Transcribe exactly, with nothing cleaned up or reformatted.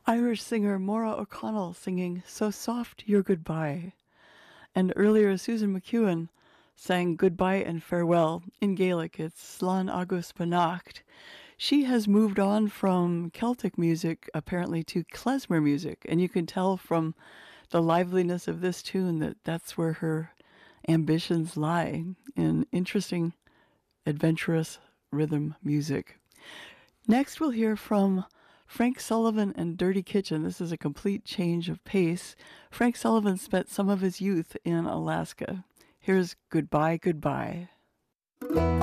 Irish singer Maura O'Connell singing So Soft Your Goodbye. And earlier, Susan McEwen sang Goodbye and Farewell in Gaelic. It's Slán agus beannacht. She has moved on from Celtic music, apparently, to klezmer music. And you can tell from the liveliness of this tune that that's where her ambitions lie, in interesting, adventurous rhythm music. Next, we'll hear from Frank Sullivan and Dirty Kitchen. This is a complete change of pace. Frank Sullivan spent some of his youth in Alaska. Here's Goodbye, Goodbye.